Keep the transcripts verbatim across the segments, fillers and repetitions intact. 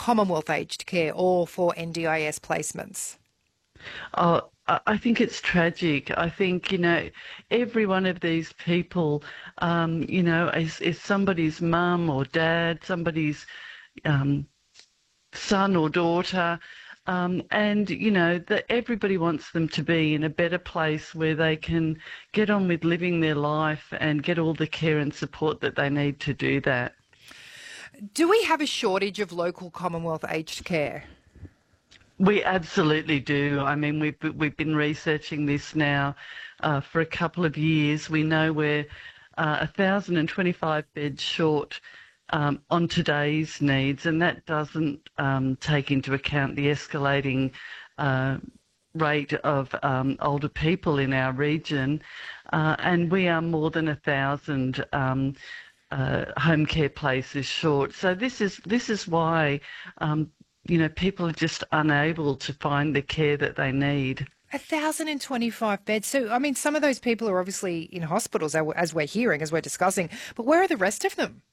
Commonwealth aged care or for N D I S placements? Oh, I I think it's tragic. I think, you know, every one of these people, um, you know, is, is somebody's mum or dad, somebody's um, son or daughter. Um, and, you know, that everybody wants them to be in a better place where they can get on with living their life and get all the care and support that they need to do that. Do we have a shortage of local Commonwealth aged care? We absolutely do. I mean, we've we've been researching this now uh, for a couple of years. We know we're uh, one thousand twenty-five beds short um, on today's needs, and that doesn't um, take into account the escalating uh, rate of um, older people in our region, uh, and we are more than a thousand. Um, uh, home care places short. So this is this is why um, you know, people are just unable to find the care that they need. one thousand twenty-five beds. So, I mean, some of those people are obviously in hospitals, as we're hearing, as we're discussing, but where are the rest of them?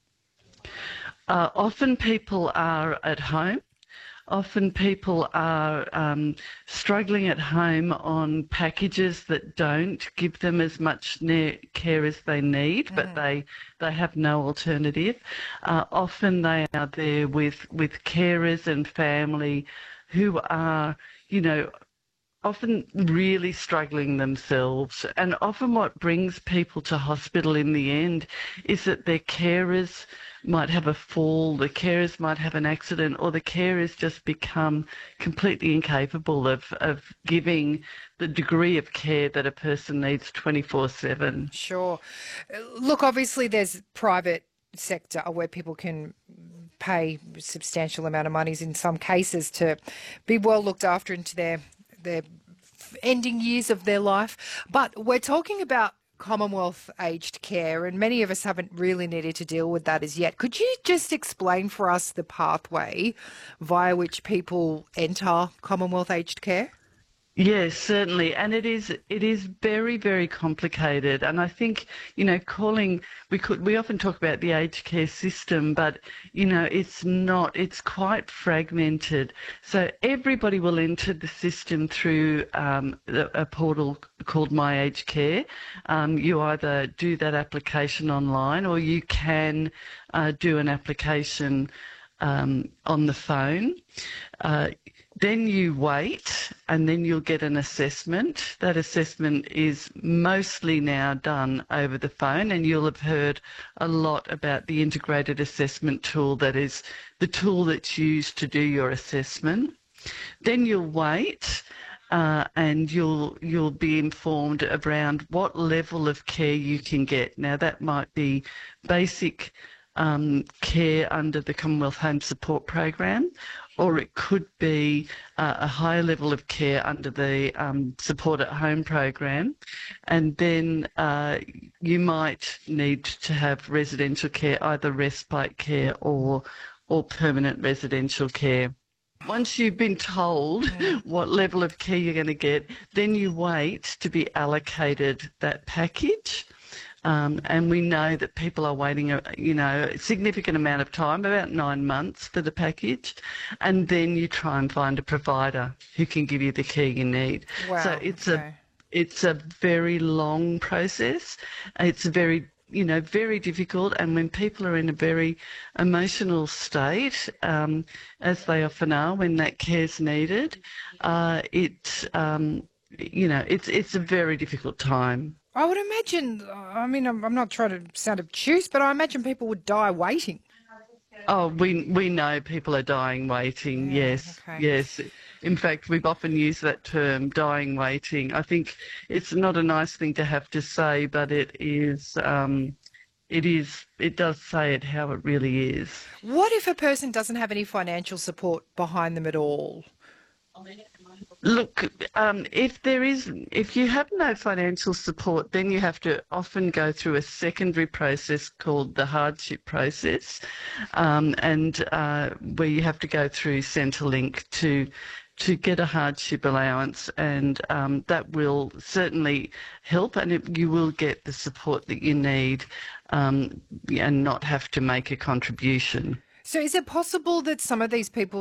Uh, often people are at home. Often people are um, struggling at home on packages that don't give them as much ne- care as they need, mm. but they they have no alternative. Uh, often they are there with, with carers and family who are, you know, often really struggling themselves. And often what brings people to hospital in the end is that their carers might have a fall, the carers might have an accident, or the carers just become completely incapable of, of giving the degree of care that a person needs twenty-four seven. Sure. Look, obviously there's private sector where people can pay a substantial amount of monies in some cases to be well looked after into their their ending years of their life. But we're talking about Commonwealth aged care, and many of us haven't really needed to deal with that as yet. Could you just explain for us the pathway via which people enter Commonwealth aged care? Yes, certainly. And it is it is very, very complicated. And I think, you know, calling we could we often talk about the aged care system, but, you know, it's not, it's quite fragmented. So everybody will enter the system through um, a portal called My Aged Care. Um, you either do that application online or you can uh, do an application um, on the phone. Uh, Then you wait and then you'll get an assessment. That assessment is mostly now done over the phone, and you'll have heard a lot about the integrated assessment tool, that is the tool that's used to do your assessment. Then you'll wait uh, and you'll you'll be informed around what level of care you can get. Now that might be basic um, care under the Commonwealth Home Support Program, or it could be uh, a higher level of care under the um, Support at Home program. And then uh, you might need to have residential care, either respite care or, or permanent residential care. Once you've been told what level of care you're going to get, then you wait to be allocated that package. Um, and we know that people are waiting, a, you know, a significant amount of time, about nine months for the package, and then you try and find a provider who can give you the care you need. Wow, so it's okay. a it's a very long process. It's very you know very difficult, and when people are in a very emotional state, um, as they often are when that care's needed, uh, it um, you know it's it's a very difficult time. I would imagine, I mean, I'm, I'm not trying to sound obtuse, but I imagine people would die waiting. Oh, we we know people are dying waiting, Yeah, yes, okay. yes. In fact, we've often used that term, dying waiting. I think it's not a nice thing to have to say, but it is, um, it is, it does say it how it really is. What if a person doesn't have any financial support behind them at all? Look, um, if there is, if you have no financial support, then you have to often go through a secondary process called the hardship process, um, and uh, where you have to go through Centrelink to to get a hardship allowance, and um, that will certainly help, and it, you will get the support that you need, um, and not have to make a contribution. So is it possible that some of these people